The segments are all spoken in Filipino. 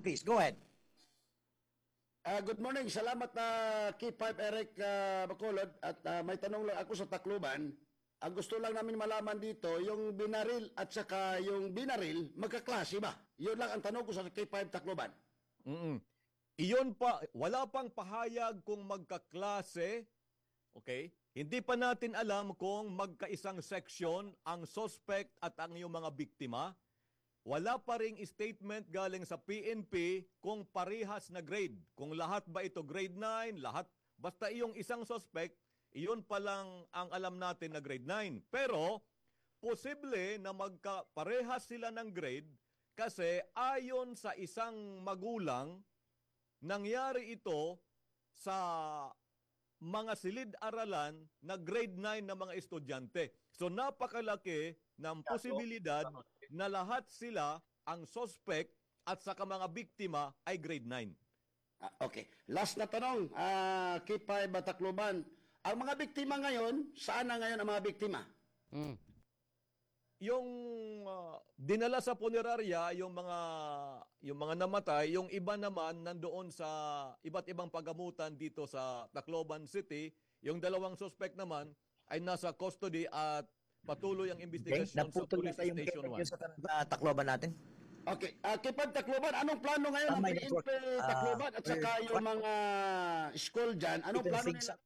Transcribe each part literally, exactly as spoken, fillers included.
question, please. Go ahead. Ah, good morning. Salamat na K five Eric uh, Bacolod. At ah, may tanong lang ako sa Tacloban. Ang gusto lang namin malaman dito, yung binaril at saka yung binaril, magkaklase ba? Yun lang ang tanong ko sa K five Tacloban. Mm-mm. Iyon pa, wala pang pahayag kung magkaklase, okay? Hindi pa natin alam kung magkaisang seksyon ang suspect at ang iyong mga biktima. Wala pa ring statement galing sa P N P kung parihas na grade. Kung lahat ba ito grade nine, lahat, basta iyong isang suspect, iyon pa lang ang alam natin na grade nine. Pero, posible na magkaparehas sila ng grade kasi ayon sa isang magulang, nangyari ito sa mga silid-aralan na grade nine na mga estudyante. So napakalaki ng posibilidad na lahat sila, ang suspect at saka mga biktima ay grade nine. Ah, okay. Last na tanong, ah, K five Tacloban. Ang mga biktima ngayon, saan na ngayon ang mga biktima? Mm. Yung uh, dinala sa punerarya, yung mga yung mga namatay, yung iba naman nandoon sa iba't ibang pagamutan dito sa Tacloban City. Yung dalawang suspect naman ay nasa custody at patuloy ang Okay. investigasyon sa Naputol Police na yung Station one. sa uh, Tacloban natin. Okay. Ah, K five Tacloban, anong plano ngayon Ah, ng may P N P network. Ah, Tacloban at saka well, yung mga school dyan? Anong Ito yung plano things- nila?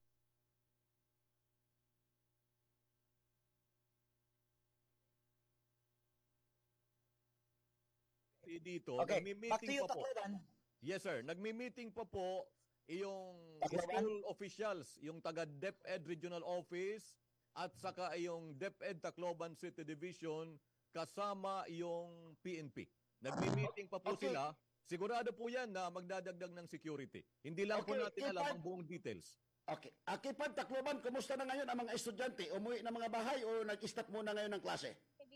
Dito, Okay, back to nagmi-meeting you, pa po. Tacloban. Yes, sir. Nagmi-meeting pa po yung Tacloban? school officials, yung taga DepEd Regional Office at saka yung DepEd Tacloban City Division kasama yung P N P. Nagmi-meeting pa po Okay. sila. Sigurado po yan na magdadagdag ng security. Hindi lang po Okay, natin K alam five. ang buong details. Okay. Ah, K five Tacloban, kumusta na ngayon ang mga estudyante? Umuwi na mga bahay o nag-start muna ngayon ng klase?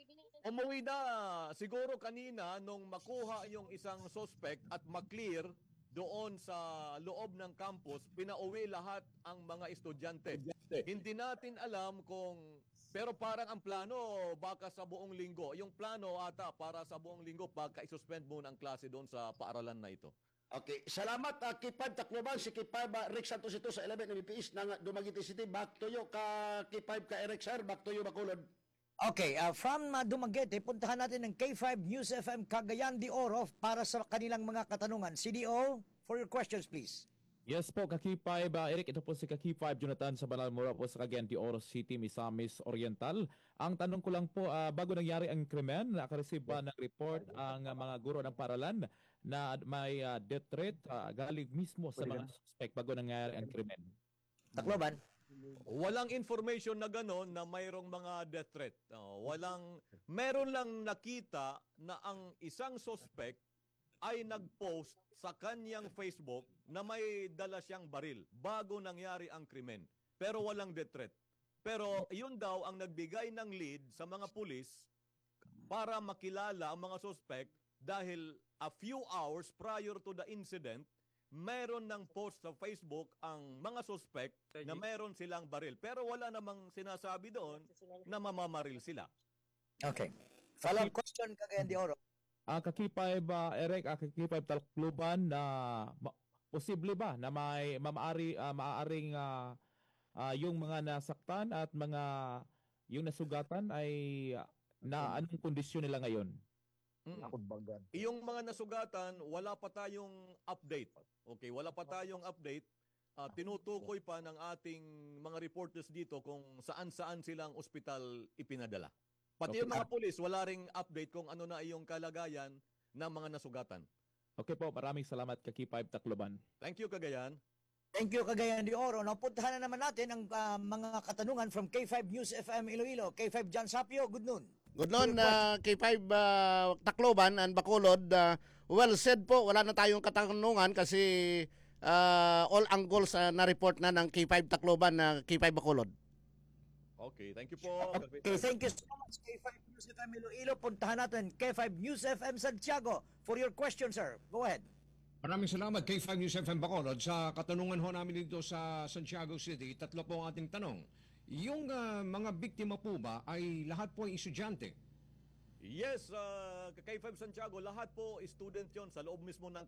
Umuwi na siguro kanina nung makuha yung isang suspect at maklear doon sa loob ng campus, pinauwi lahat ang mga estudyante. Hindi natin alam kung, pero parang ang plano baka sa buong linggo. Yung plano ata para sa buong linggo baka isuspend muna ang klase doon sa paaralan na ito. Okay. Salamat, uh, K five Tacloban. Si K five uh, Rick Santos ito sa eleven M P S ng Dumaguete City. Back to you, ka K five ka Eric, sir. Back to you, Bacolod. Okay, uh, from uh, Dumaguete, puntahan natin ng K five News F M Cagayan de Oro para sa kanilang mga katanungan. C D O, for your questions, please. Yes po, Kaki five, uh, Eric, ito po si Kaki five, Jonathan sa Banalmora po sa Cagayan de Oro City, Misamis Oriental. Ang tanong ko lang po, uh, bago nangyari ang krimen, nakareceive ba ng report ang uh, mga guro ng paralan na may uh, death threat uh, galing mismo sa mga suspect bago nangyari ang krimen? Tacloban. Walang information na gano'n na mayroong mga death threat. Oh, walang, meron lang nakita na ang isang suspect ay nag-post sa kanyang Facebook na may dala siyang baril bago nangyari ang krimen. Pero walang death threat. Pero yun daw ang nagbigay ng lead sa mga pulis para makilala ang mga suspect dahil a few hours prior to the incident, meron ng post sa Facebook ang mga suspect na meron silang baril. Pero wala namang sinasabi doon na mamamaril sila. Okay. Follow-up question, Cagayan de Oro. Ang Kaki five, uh, Eric, ang Kaki five Tacloban, na ma- posible ba na may mamaari, uh, maaaring uh, uh, yung mga nasaktan at mga yung nasugatan ay uh, na anong kondisyon nila ngayon? Mm. Yung mga nasugatan, wala pa tayong update. Okay, wala pa tayong update. Ah, tinutukoy pa ng ating mga reporters dito kung saan-saan silang ospital ipinadala. Pati Okay. yung mga pulis, wala ring update kung ano na yung kalagayan ng mga nasugatan. Okay po, maraming salamat Kaki five Tacloban. Thank you, Cagayan. Thank you, Cagayan de Oro. Napuntahan na naman natin ang uh, mga katanungan from K five News F M Iloilo. K five John Sapio, good noon. Good noon, uh, K five uh, Tacloban and Bacolod. Uh, well said po, wala na tayong katanungan kasi uh, all angles uh, na-report na ng K five Tacloban na K five Bacolod. Okay, thank you po. Okay, thank you so much, K five News F M Iloilo. Puntahan natin K five News F M Santiago for your question, sir. Go ahead. Maraming salamat K five News F M Bacolod. Sa katanungan ho namin dito sa Santiago City, tatlo po ang ating tanong. Yung uh, mga biktima po ba ay lahat po ay estudyante? Yes, uh, K five Santiago, lahat po student yon sa loob mismo ng